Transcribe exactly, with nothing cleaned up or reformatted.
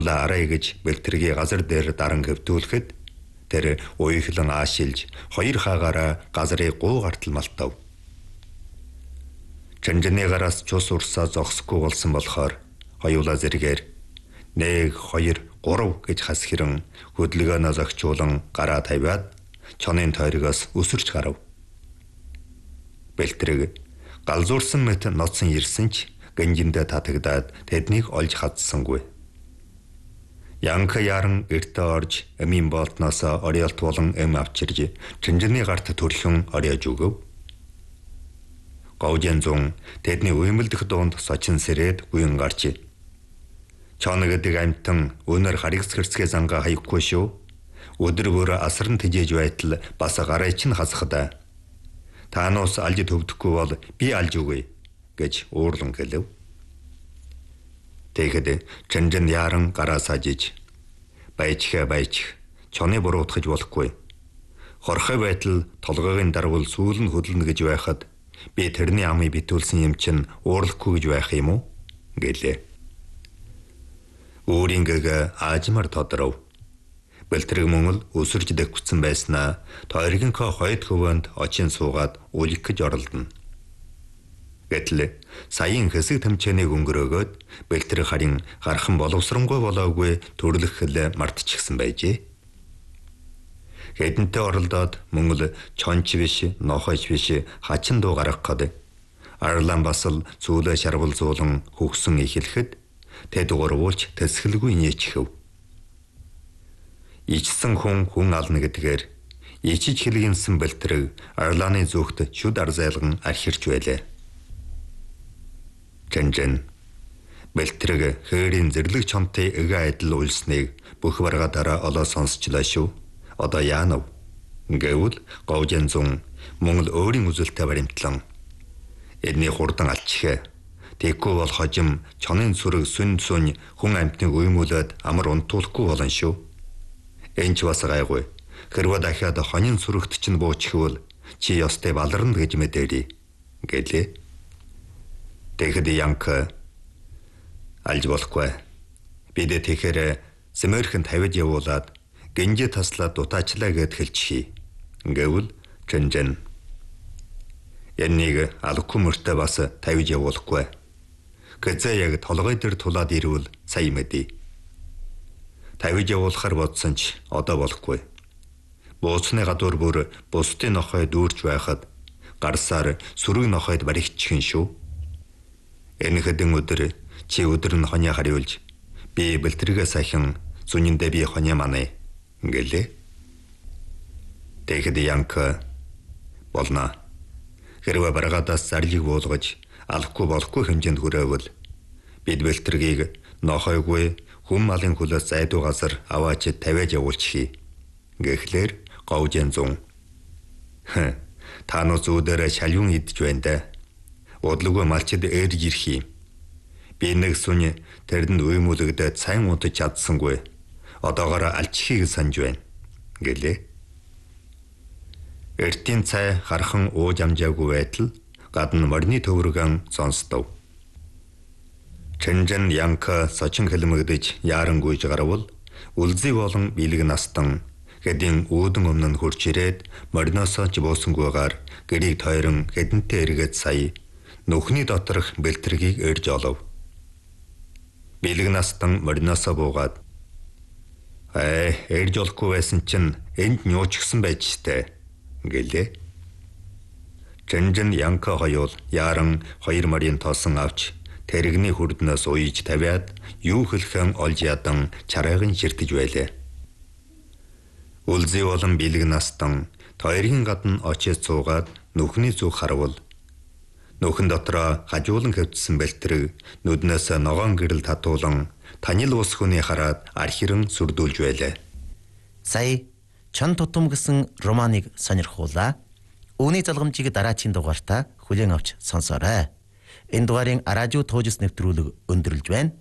Арай гэж бэлтэргийг газар дээр даран хөвтүүлэхэд тэр уйхлан аашилж хоёр хаагаараа газрыг гуу гартал малтав. Чанжны гараас чус урсаа зогсохгүй болсон болохоор хоёулаа зэргээр нэг, хоёр, гурав гэж хас хэрэн хөдөлгөөнөө зогчуулан гараа тавиад чонын тойрогоос өсөрч гарав. Бэлтрэг галзуурсан мэт ноцсон ирсэн ч гинжиндээ татагдаад тэднийг олж хадсангүй. Янка яран эртээ орж эмийн болтноос ориолт болон эм авчирж Чанжны гарт төрхөн ориож өгөв. Гаужэнзун тэдний уймэлдэх дуунд сочин сэрээд гүйн гарч чон гэдэг амтан өнөр харигс хэрцгээ зангаа хаяхгүй шүү. Өдөр бүр асран тижээж байтал бас гараа чинь хасахда. Таанаас алж төвдөхгүй бол би алж өгье гэж уурлан гэлв. Тэгэхэд Чанжин яран гараа сажиж байчхэ байчих чоны буруутгаж болохгүй. Хорхой байтал толгойн дарвал сүүл нь хөдлөнө гэж байхад би тэрний амыг битүүлсэн юм чинь уурлахгүй гэж байх юм уу гэлээ. Өөрийн гээ аажмар тодров. Бэлтрэг мөн л өсөрж дэвгцэн байснаа тойргийнхоо хойд хөвөнд очин суугаад үлэх гэж оролдоно. Гэтэл саяын хэсэг тэмцээнийг өнгөрөөгөөд бэлтрэг харин гархан боловсронгуй болоогүй төрлөх хэл мартчихсан байжээ. Хэдэнтэй оролдоод мөн л чонч биш, нохойч биш хачин дуу гаргахад арлан бас л цүүлээ шарвал зуулан хөгсөн ихлэхэд тэд гурвуулч тэсгэлгүй нээчихв. Ичсэн хүн хүн ална гэдгээр ичиж хэлгэнсэн бэлтрэг арланы зүгт шүд арзайлган архирч байлаа. Чанжин бэлтрэг хээрийн зэрлэг чонтой эгэ айдал үлснэг бүх баргадаараа олоо сонсчлаа шүү. Одоо яанав? Гэвэл Гаужэнзун мөн л өөрийн үзэлтэй баримтлан эдний хурдан алчихэ. Тэгэхгүй бол хожим чонын сүрэг сүн сүн хүн амтныг уймуулад амар унтуулахгүй болно шүү. Энч бас гайгүй. Хэрвээ дахиад хонин сүрэгт чинь буучхвол чи ёстой баларна гэж мэдэрий гэлээ. Тэгэхэд Янка алж болохгүй. Бид тэгэхээр Сэмэрхэн тавьж явуулаад гинжи таслаад дутаачлаа гэд хэлчихье. Гэвэл Чанжин яныг алгүй мөртөө бас тавьж явуулахгүй. Гэзээ яг толгой дээр тулаад ирвэл сая мэдээ. Тавьж явуулахар бодсон ч одоо болохгүй. Бууцны гадуур бүр бусдын нохой дүүрч байхад гарсаар сүрэг нохойд баригдчихын шүү. Энэ хэдэн өдөр чи өдөр нь хонио хариулж би бэлтрэгээ сайхан зүниндээ би хонио манаа гэлээ. Тэгэхэд Янка болно. Хэрвээ баргадаас зарлиг буулгаж алахгүй болохгүй хэмжээнд хүрээвэл бид бэлтрэгийг нохойгүй хүм малын хөлөөс зайдуу газар аваач тавиаж явуулчихъя. Гэхлээр Гаужэнзун та нөө зүүдээр шалюун идж байна да. Удлгүй малчид ээрж ирэх юм. Би нэг сүн тэрэнд уймуулагдаад сайн унтаж чадсангүй. Одоогоор алчихыг санаж байна гэлээ. Эртийн цай хархан ууж амжаагүй байтал гадна морины төвөргөн сонсдов. Чанжин Янка сочин хэлмэгдэж яарангүйж гарвал үлзий болон бэлэг настан хэдийн үүдэн өмнө нь хурж ирээд мориноосоо ч буусангүйгээр гэрийг тойрон хэдэнтэй эргээд сая нүхний доторх бэлтрэгийг эрж олов. Бэлэг настан мориноосоо буугаад "Э, эрж олохгүй байсан чинь энд нюучгсан байж штэ" гэлээ. Чанжин Янка хоёул яран хоёр морийн тоосон авч тэрэгний хүрднээс уйж тавиад юу хэлхэн олж ядан чарайгын ширтэж байлаа. Үлзий болон бэлэг настан тойргийн гадна очиж цуугаад нүхний зүг харвал нүхэн дотроо хажуулан хөвдсөн бэлтрэг нүднээс ногоон гэрэл татуулан танил ус хүний хараад архиран сүрдүүлж байлаа. Сая чон тутам гэсэн романыг сонирхуулаа. Үүний залгамжийг дараачийн дугаартаа хүлээн авч сонсоорой. Энэ дугаарын радио тоожс нэвтрүүлэг өндөрлж байна.